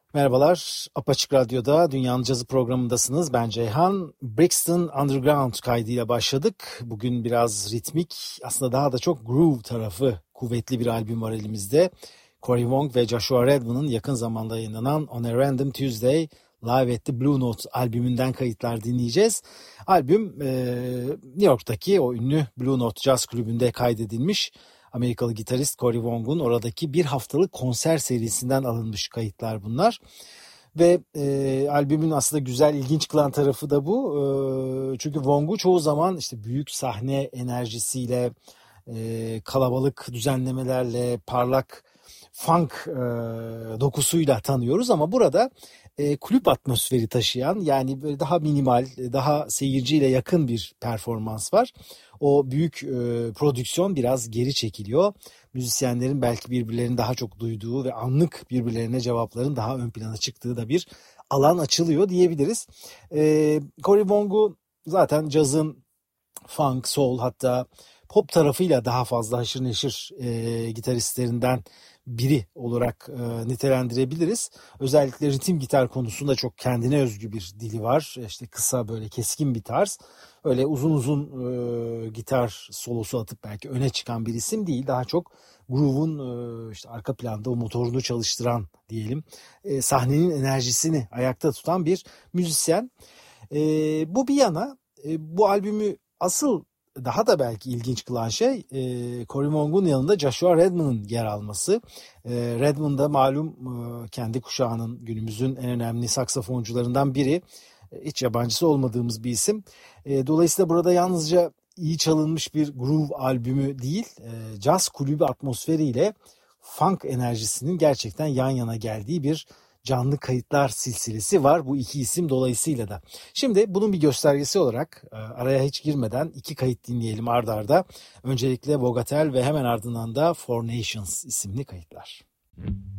Merhabalar, Apaçık Radyo'da Dünyanın Cazı programındasınız. Ben Ceyhan. Brixton Underground kaydıyla başladık. Bugün biraz ritmik, aslında daha da çok groove tarafı kuvvetli bir albüm var elimizde. Cory Wong ve Joshua Redman'ın yakın zamanda yayınlanan On a Random Tuesday Live at the Blue Note albümünden kayıtlar dinleyeceğiz. Albüm New York'taki o ünlü Blue Note Jazz Kulübü'nde kaydedilmiş. Amerikalı gitarist Cory Wong'un oradaki bir haftalık konser serisinden alınmış kayıtlar bunlar. Ve albümün aslında güzel, ilginç kılan tarafı da bu. Çünkü Wong'u çoğu zaman işte büyük sahne enerjisiyle, kalabalık düzenlemelerle, parlak funk dokusuyla tanıyoruz. Ama burada kulüp atmosferi taşıyan, yani böyle daha minimal, daha seyirciyle yakın bir performans var. O büyük prodüksiyon biraz geri çekiliyor. Müzisyenlerin belki birbirlerini daha çok duyduğu ve anlık birbirlerine cevapların daha ön plana çıktığı da bir alan açılıyor diyebiliriz. Cory Wong'u zaten cazın funk, soul, hatta pop tarafıyla daha fazla haşır neşir gitaristlerinden biri olarak nitelendirebiliriz. Özellikle ritim gitar konusunda çok kendine özgü bir dili var. İşte kısa, böyle keskin bir tarz. Öyle uzun uzun gitar solosu atıp belki öne çıkan bir isim değil. Daha çok groove'un işte arka planda o motorunu çalıştıran diyelim. Sahnenin enerjisini ayakta tutan bir müzisyen. Bu bir yana, bu albümü asıl daha da belki ilginç kılan şey Cory Wong'un yanında Joshua Redman'ın yer alması. Redman da malum kendi kuşağının, günümüzün en önemli saksafoncularından biri. Hiç yabancısı olmadığımız bir isim. Dolayısıyla burada yalnızca iyi çalınmış bir groove albümü değil, caz kulübü atmosferiyle funk enerjisinin gerçekten yan yana geldiği bir canlı kayıtlar silsilesi var bu iki isim dolayısıyla da. Şimdi bunun bir göstergesi olarak araya hiç girmeden iki kayıt dinleyelim ard arda. Öncelikle Bogatel ve hemen ardından da Four Nations isimli kayıtlar.